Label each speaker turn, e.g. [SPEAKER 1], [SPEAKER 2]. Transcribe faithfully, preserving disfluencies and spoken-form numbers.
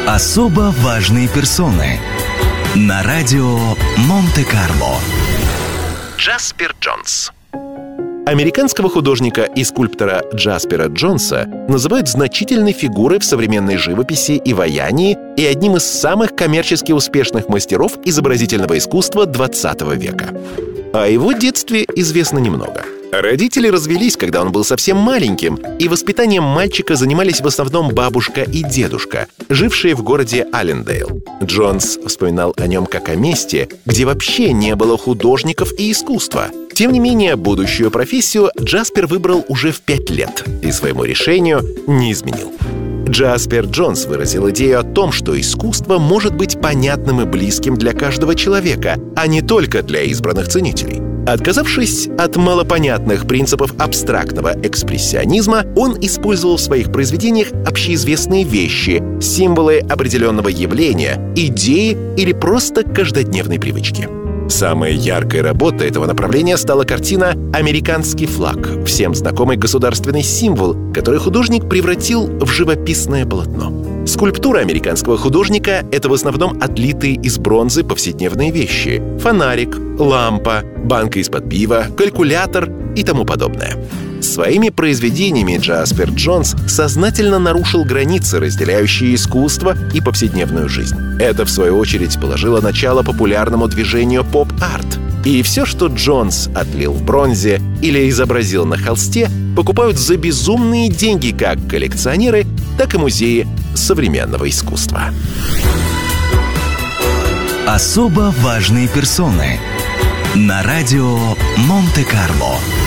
[SPEAKER 1] Особо важные персоны на радио Монте-Карло.
[SPEAKER 2] Джаспер Джонс.
[SPEAKER 3] Американского художника и скульптора Джаспера Джонса называют значительной фигурой в современной живописи и ваянии и одним из самых коммерчески успешных мастеров изобразительного искусства двадцатого века. О его детстве известно немного. Родители развелись, когда он был совсем маленьким, и воспитанием мальчика занимались в основном бабушка и дедушка, жившие в городе Аллендейл. Джонс вспоминал о нем как о месте, где вообще не было художников и искусства. Тем не менее, будущую профессию Джаспер выбрал уже в пять лет и своему решению не изменил. Джаспер Джонс выразил идею о том, что искусство может быть понятным и близким для каждого человека, а не только для избранных ценителей. Отказавшись от малопонятных принципов абстрактного экспрессионизма, он использовал в своих произведениях общеизвестные вещи, символы определенного явления, идеи или просто каждодневной привычки. Самой яркой работой этого направления стала картина «Американский флаг», всем знакомый государственный символ, который художник превратил в живописное полотно. Скульптура американского художника — это в основном отлитые из бронзы повседневные вещи: фонарик, лампа, банка из-под пива, калькулятор и тому подобное. Своими произведениями Джаспер Джонс сознательно нарушил границы, разделяющие искусство и повседневную жизнь. Это, в свою очередь, положило начало популярному движению поп-арт. И все, что Джонс отлил в бронзе или изобразил на холсте, покупают за безумные деньги как коллекционеры, так и музеи современного искусства.
[SPEAKER 1] Особо важные персоны на радио Монте-Карло.